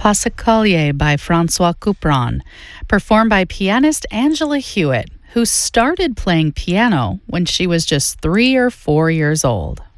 Passacaglie by Francois Couperin, performed by pianist Angela Hewitt, who started playing piano when she was just 3 or 4 years old.